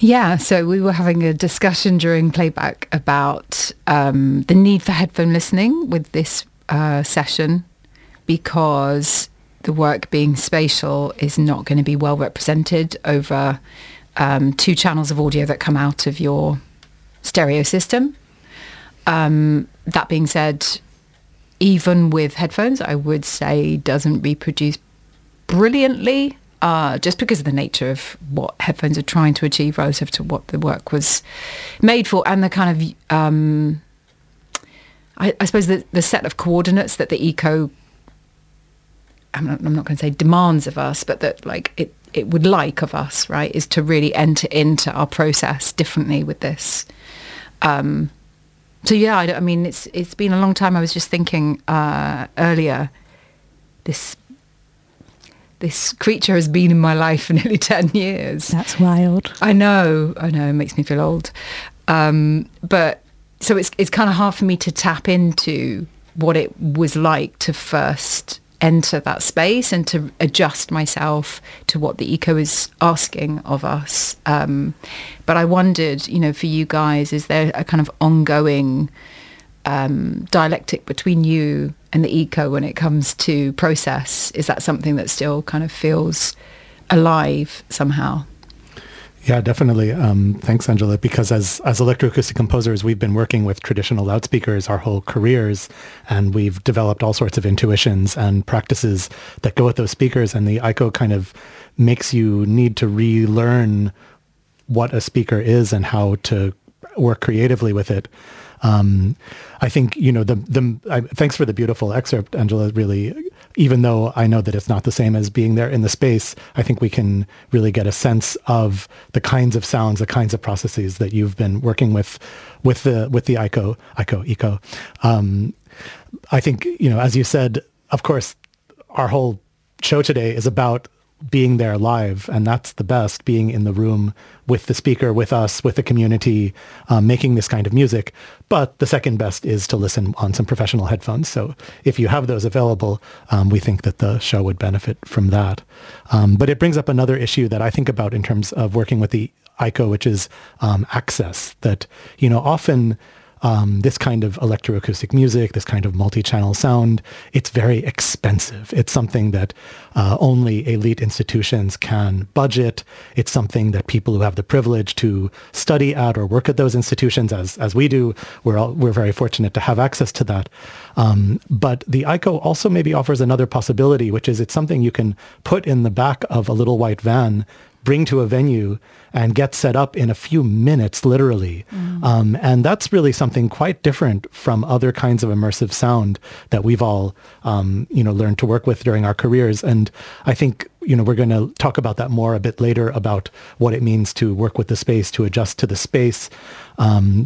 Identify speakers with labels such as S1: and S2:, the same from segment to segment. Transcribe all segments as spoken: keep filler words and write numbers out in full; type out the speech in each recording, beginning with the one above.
S1: Yeah, so we were having a discussion during playback about um, the need for headphone listening with this uh, session, because the work being spatial is not going to be well represented over um, two channels of audio that come out of your stereo system. Um, that being said, even with headphones, I would say doesn't reproduce brilliantly, uh, just because of the nature of what headphones are trying to achieve relative to what the work was made for, and the kind of, um, I, I suppose, the, the set of coordinates that the Eco, I'm not, I'm not going to say demands of us, but that like it, it would like of us, right, is to really enter into our process differently with this. Um, so yeah, I, I mean, it's it's been a long time. I was just thinking uh, earlier, this this creature has been in my life for nearly ten years.
S2: That's wild.
S1: I know, I know, it makes me feel old. Um, but so it's it's kind of hard for me to tap into what it was like to first enter that space and to adjust myself to what the Eco is asking of us. Um, but I wondered, you know, for you guys, is there a kind of ongoing um, dialectic between you and the Eco when it comes to process? Is that something that still kind of feels alive somehow?
S3: Yeah, definitely. Um, thanks, Angela, because as, as electroacoustic composers, we've been working with traditional loudspeakers our whole careers, and we've developed all sorts of intuitions and practices that go with those speakers, and the Eco kind of makes you need to relearn what a speaker is and how to work creatively with it. Um, I think, you know, the, the I, thanks for the beautiful excerpt, Angela. Really, even though I know that it's not the same as being there in the space, I think we can really get a sense of the kinds of sounds, the kinds of processes that you've been working with, with the, with the Eco, Eco, Eco. Um, I think, you know, as you said, of course, our whole show today is about being there live, and that's the best, being in the room with the speaker, with us, with the community, um, making this kind of music. But the second best is to listen on some professional headphones. So if you have those available, um, we think that the show would benefit from that. Um, but it brings up another issue that I think about in terms of working with the Eco, which is um, access. That, you know, often Um, this kind of electroacoustic music, this kind of multi-channel sound, it's very expensive. It's something that uh, only elite institutions can budget. It's something that people who have the privilege to study at or work at those institutions, as as we do, we're all, we're very fortunate to have access to that. Um, but the Eco also maybe offers another possibility, which is it's something you can put in the back of a little white van, bring to a venue, and get set up in a few minutes, literally. Mm. Um, and that's really something quite different from other kinds of immersive sound that we've all, um, you know, learned to work with during our careers. And I think, you know, we're going to talk about that more a bit later, about what it means to work with the space, to adjust to the space. Um,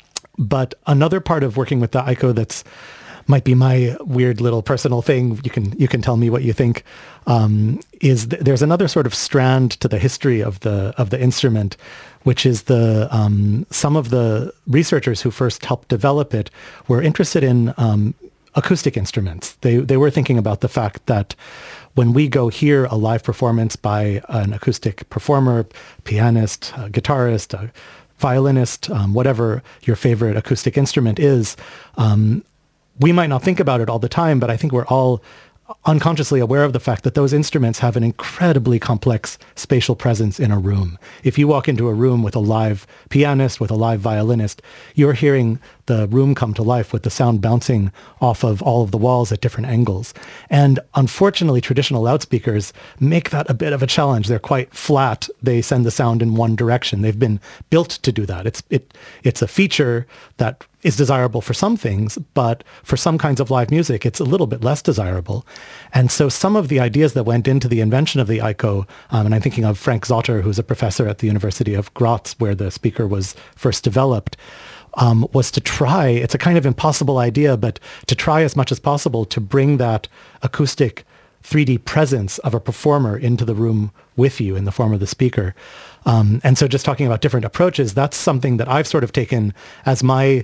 S3: but another part of working with the Eco that's might be my weird little personal thing, you can you can tell me what you think, um, is th- there's another sort of strand to the history of the of the instrument, which is the um, some of the researchers who first helped develop it were interested in um, acoustic instruments. They they were thinking about the fact that when we go hear a live performance by an acoustic performer, pianist, a guitarist, a violinist, um, whatever your favorite acoustic instrument is, um, we might not think about it all the time, but I think we're all unconsciously aware of the fact that those instruments have an incredibly complex spatial presence in a room. If you walk into a room with a live pianist, with a live violinist, you're hearing the room come to life with the sound bouncing off of all of the walls at different angles. And unfortunately, traditional loudspeakers make that a bit of a challenge. They're quite flat. They send the sound in one direction. They've been built to do that. It's it it's a feature that is desirable for some things, but for some kinds of live music, it's a little bit less desirable. And so some of the ideas that went into the invention of the Eco, um, and I'm thinking of Frank Zotter, who's a professor at the University of Graz, where the speaker was first developed, um, was to try, it's a kind of impossible idea, but to try as much as possible to bring that acoustic three D presence of a performer into the room with you in the form of the speaker. Um, and so just talking about different approaches, that's something that I've sort of taken as my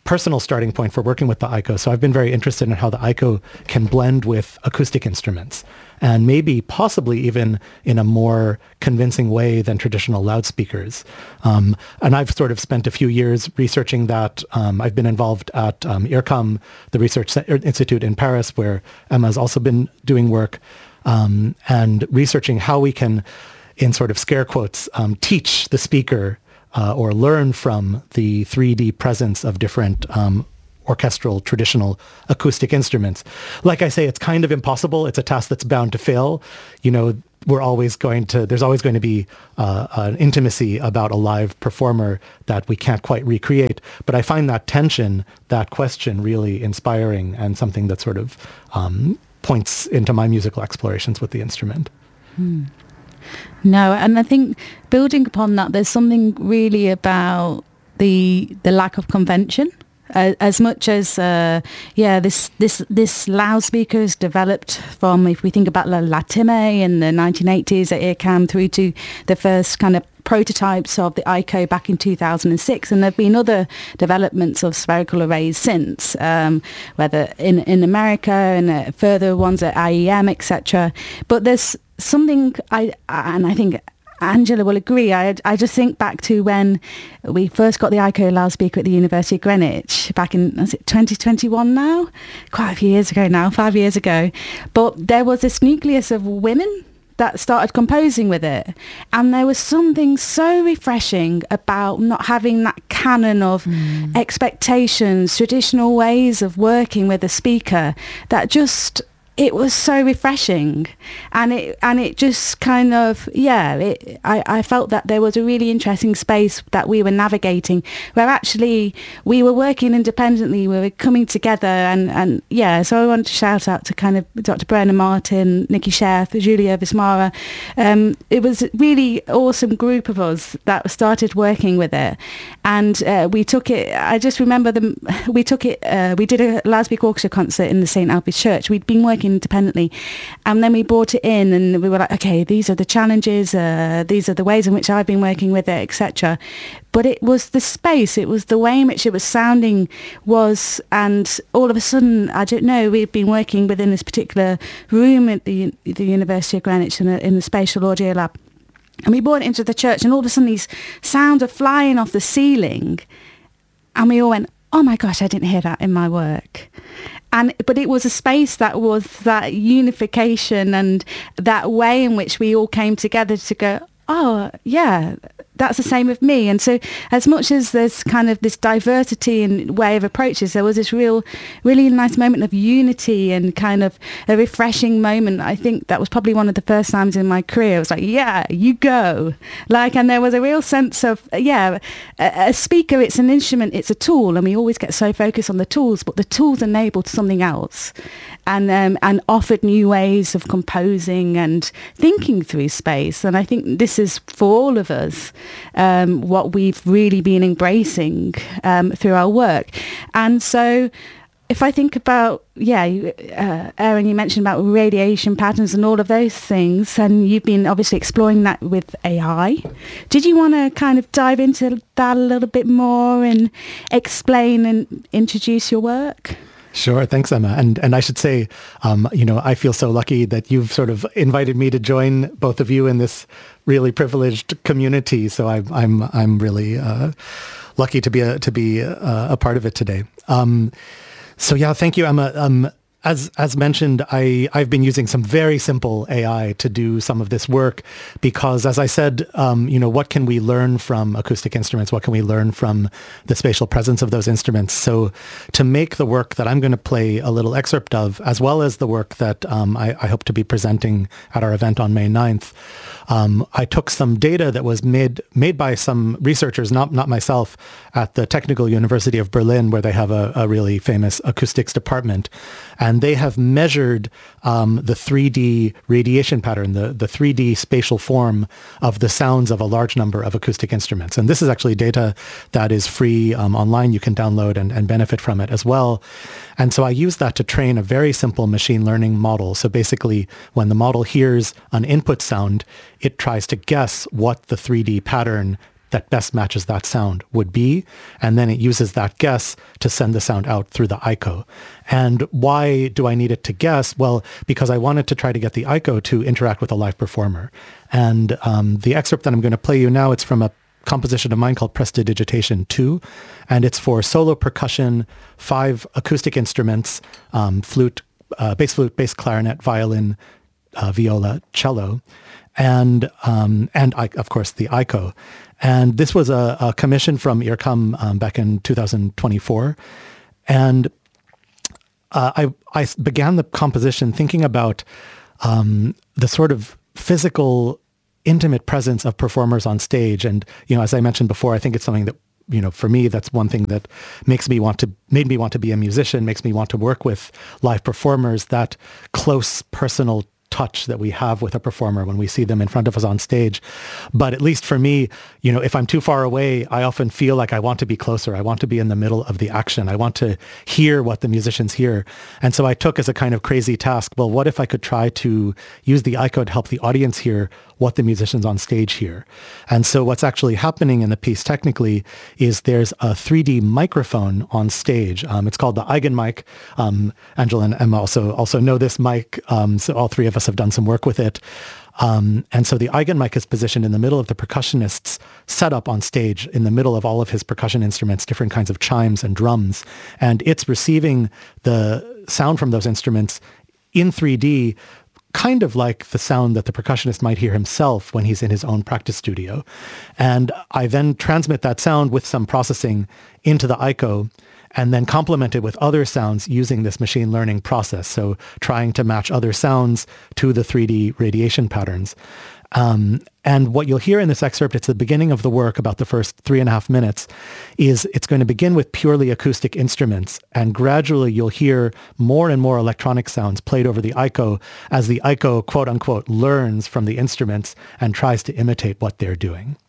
S3: personal starting point for working with the I C O. So I've been very interested in how the I C O can blend with acoustic instruments, and maybe possibly even in a more convincing way than traditional loudspeakers. Um, and I've sort of spent a few years researching that. Um, I've been involved at um, IRCAM, the Research Institute in Paris, where Emma's also been doing work, um, and researching how we can, in sort of scare quotes, um, teach the speaker Uh, or learn from the three D presence of different um, orchestral, traditional acoustic instruments. Like I say, it's kind of impossible. It's a task that's bound to fail. You know, we're always going to, there's always going to be uh, an intimacy about a live performer that we can't quite recreate. But I find that tension, that question really inspiring and something that sort of um, points into my musical explorations with the instrument.
S2: Hmm. No, and I think building upon that, there's something really about the the lack of convention. Uh, as much as, uh, yeah, this this this loudspeaker is developed from, if we think about La Latime in the nineteen eighties at IRCAM through to the first kind of prototypes of the I C O back in two thousand six, and there have been other developments of spherical arrays since, um, whether in in America and uh, further ones at I E M, et cetera. But there's something, I and I think Angela will agree, I, I just think back to when we first got the I C O loudspeaker at the University of Greenwich back in, is it twenty twenty-one now? Quite a few years ago now, five years ago. But there was this nucleus of women that started composing with it. And there was something so refreshing about not having that canon of mm. expectations, traditional ways of working with a speaker, that just, it was so refreshing. And it and it just kind of, yeah, it, I, I felt that there was a really interesting space that we were navigating, where actually we were working independently, we were coming together, and, and yeah, so I want to shout out to kind of Doctor Brenna Martin, Nikki Sheth, Julia Vismara. Um, it was a really awesome group of us that started working with it. And uh, we took it, I just remember them, we took it, uh, we did a loudspeaker orchestra concert in the Saint Alfred's Church. We'd been working independently, and then we brought it in and we were like, okay, these are the challenges, uh, these are the ways in which I've been working with it, et cetera. But it was the space, it was the way in which it was sounding was, and all of a sudden, I don't know, we've been working within this particular room at the the University of Greenwich in, a, in the spatial audio lab, and we brought it into the church, and all of a sudden these sounds are flying off the ceiling, and we all went, oh my gosh, I didn't hear that in my work. And, but it was a space that was that unification and that way in which we all came together to go, oh, yeah, that's the same with me. And so as much as there's kind of this diversity and way of approaches, there was this real, really nice moment of unity and kind of a refreshing moment. I think that was probably one of the first times in my career. I was like, yeah, you go. Like, and there was a real sense of, yeah, a, a speaker, it's an instrument, it's a tool. And we always get so focused on the tools, but the tools enabled something else. And um, and offered new ways of composing and thinking through space. And I think this is, for all of us, um, what we've really been embracing um, through our work. And so if I think about, yeah, uh, Aaron, you mentioned about radiation patterns and all of those things, and you've been obviously exploring that with A I. Did you want to kind of dive into that a little bit more and explain and introduce your work?
S3: Sure. Thanks, Emma. And and I should say, um, you know, I feel so lucky that you've sort of invited me to join both of you in this really privileged community. So I, I'm I'm really uh, lucky to be a, to be a, a part of it today. Um, so yeah, thank you, Emma. Um, As as mentioned, I, I've been using some very simple A I to do some of this work because, as I said, um, you know, what can we learn from acoustic instruments? What can we learn from the spatial presence of those instruments? So to make the work that I'm going to play a little excerpt of, as well as the work that um, I, I hope to be presenting at our event on May ninth, um, I took some data that was made made by some researchers, not not myself, at the Technical University of Berlin, where they have a, a really famous acoustics department. And they have measured um, the three D radiation pattern, the, the three D spatial form of the sounds of a large number of acoustic instruments. And this is actually data that is free um, online. You can download and, and benefit from it as well. And so I use that to train a very simple machine learning model. So basically, when the model hears an input sound, it tries to guess what the three D pattern that best matches that sound would be. And then it uses that guess to send the sound out through the I C O. And why do I need it to guess? Well, because I wanted to try to get the I C O to interact with a live performer. And um, the excerpt that I'm going to play you now, it's from a composition of mine called Prestidigitation two, and it's for solo percussion, five acoustic instruments, um, flute, uh, bass flute, bass clarinet, violin, uh, viola, cello, and um, and I, of course the I C O. And this was a, a commission from IRCAM um, back in two thousand twenty-four, and uh, I I began the composition thinking about um, the sort of physical, intimate presence of performers on stage. And, you know, as I mentioned before, I think it's something that, you know, for me, that's one thing that makes me want to, made me want to be a musician, makes me want to work with live performers, that close personal touch that we have with a performer when we see them in front of us on stage. But at least for me, you know, if I'm too far away, I often feel like I want to be closer. I want to be in the middle of the action. I want to hear what the musicians hear. And so I took as a kind of crazy task, well, what if I could try to use the I C O to help the audience hear what the musicians on stage hear? And so what's actually happening in the piece technically is there's a three D microphone on stage. Um, it's called the Eigenmic. Um, Angela and Emma also, also know this mic. Um, so all three of us have done some work with it. Um, and so the Eigenmic is positioned in the middle of the percussionist's setup on stage, in the middle of all of his percussion instruments, different kinds of chimes and drums. And it's receiving the sound from those instruments in three D, kind of like the sound that the percussionist might hear himself when he's in his own practice studio. And I then transmit that sound with some processing into the I C O, and then complement it with other sounds using this machine learning process. So trying to match other sounds to the three D radiation patterns. Um, and what you'll hear in this excerpt, it's the beginning of the work, about the first three and a half minutes, is it's going to begin with purely acoustic instruments. And gradually you'll hear more and more electronic sounds played over the I C O as the I C O, quote unquote, learns from the instruments and tries to imitate what they're doing.